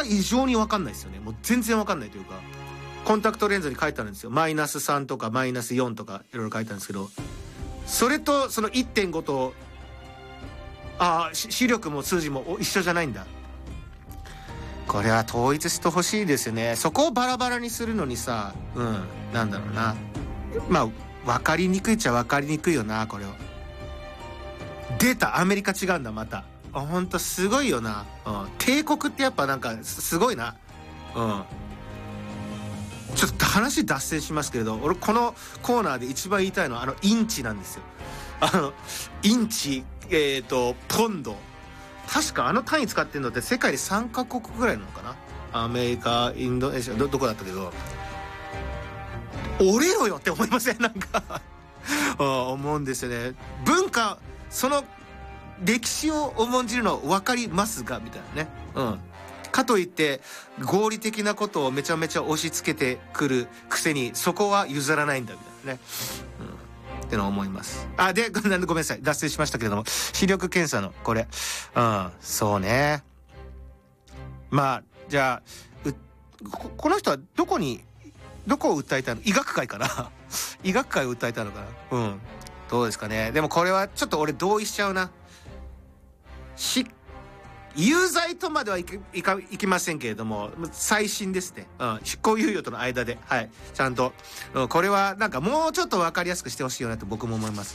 異常に分かんないですよね。もう全然分かんないというか、コンタクトレンズに書いてあるんですよ。マイナス3とかマイナス4とかいろいろ書いてあるんですけど、それとその 1.5 と視力も数字も一緒じゃないんだ。これは統一してほしいですよね。そこをバラバラにするのにさ、なんだろうな、まあ分かりにくいっちゃ分かりにくいよな。これは出た、アメリカ違うんだ。またほんとすごいよな、帝国ってやっぱなんかすごいな。ちょっと話脱線しますけれど、俺このコーナーで一番言いたいのはインチなんですよ。インチ、ポンド、確か単位使ってるのって世界で3カ国ぐらいなのかな。アメリカ、インドネシア、どこだったけど、折れろよって思いません？なんか思うんですよね。文化、その歴史を重んじるの分かりますがみたいなね。かといって合理的なことをめちゃめちゃ押し付けてくるくせに、そこは譲らないんだみたいなね。ってのを思います。で、ごめんなさい、脱線しましたけれども、視力検査のこれ、そうね。まあじゃあこの人はどこを訴えたの？医学界かな医学界を訴えたのかな。どうですかね。でもこれはちょっと俺同意しちゃうな。有罪とまではいきませんけれども、再審ですね。執行猶予との間で、ちゃんと、これはなんかもうちょっと分かりやすくしてほしいよなと僕も思います。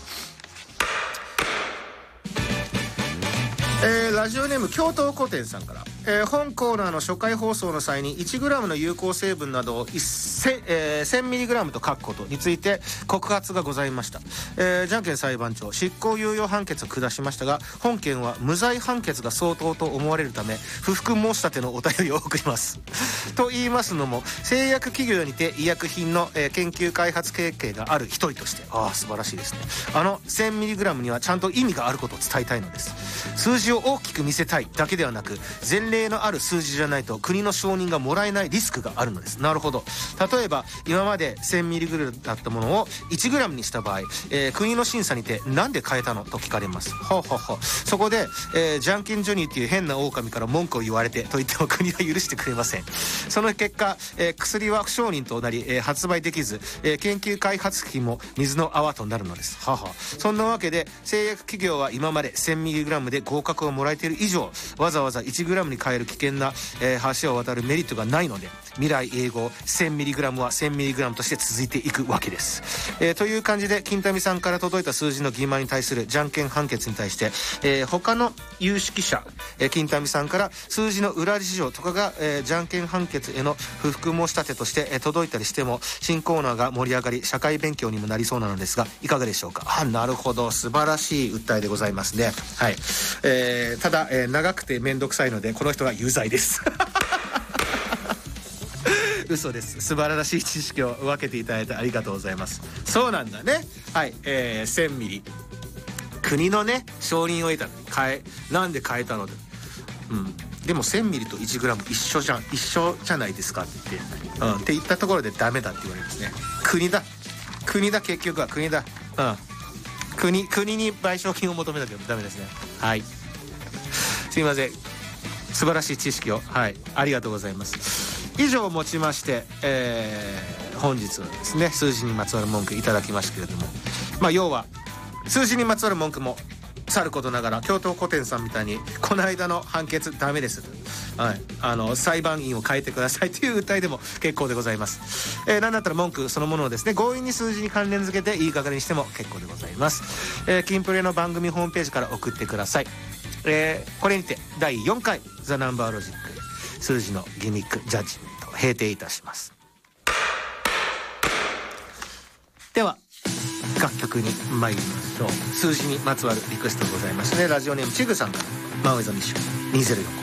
ラジオネーム京都古典さんから、本コーナーの初回放送の際に 1g の有効成分などを1000mg と書くことについて告発がございました。じゃんけん裁判長、執行猶予判決を下しましたが、本件は無罪判決が相当と思われるため不服申し立てのお便りを送りますと言いますのも、製薬企業にて医薬品の、研究開発経験がある一人として、素晴らしいですね。1000mg にはちゃんと意味があることを伝えたいのです。数字を大きく見せたいだけではなく、前例のある数字じゃないと国の承認がもらえないリスクがあるのです。なるほど。例えば今まで 1000mg だったものを 1g にした場合、国の審査にてなんで変えたのと聞かれます。そこで、ジャンケンジョニーっていう変な狼から文句を言われてと言っても国は許してくれません。その結果、薬は不承認となり、発売できず、研究開発費も水の泡となるのです。そんなわけで製薬企業は今まで 1000mg で合格をもらえている以上、わざわざ 1g に変える危険な、橋を渡るメリットがないので、未来永劫 1000mg は 1000mg として続いていくわけです。という感じで金民さんから届いた数字の欺瞞に対するじゃんけん判決に対して、他の有識者、金民さんから数字の裏事情とかが、じゃんけん判決への不服申し立てとして、届いたりしても新コーナーが盛り上がり社会勉強にもなりそうなのですが、いかがでしょうか。なるほど、素晴らしい訴えでございますね。ただ、長くてめんどくさいのでこの人は有罪です嘘です。素晴らしい知識を分けていただいてありがとうございます。そうなんだね。1000ミリ国のね承認を得たのになんで変えたので、でも1000ミリと 1g 一緒じゃないですかって言って、って言ったところでダメだって言われるんですね。国だ結局は国だ。国に賠償金を求めたけどダメですね。すいません、素晴らしい知識をありがとうございます。以上をもちまして、本日はですね数字にまつわる文句いただきましたけれども、要は数字にまつわる文句もさることながら、京都古典さんみたいにこの間の判決ダメですと、裁判員を変えてくださいという訴えでも結構でございます。なんだったら文句そのものをですね強引に数字に関連付けて言いがかりにしても結構でございます。キンプレの番組ホームページから送ってください。これにて第4回ザ・ナンバーロジック数字のギミックジャッジメント閉廷いたします。では楽曲に参りましょう。数字にまつわるリクエストでございますね。ラジオネームチグさんからマンウェザミッション204